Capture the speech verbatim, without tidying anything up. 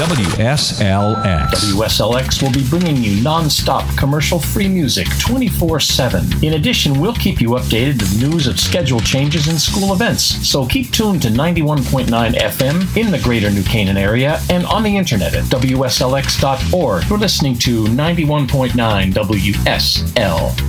W S L X. W S L X will be bringing you non-stop commercial-free music twenty-four seven. In addition, we'll keep you updated with news of schedule changes and school events. So keep tuned to ninety-one point nine F M in the greater New Canaan area and on the internet at W S L X dot org. You're listening to ninety-one point nine W S L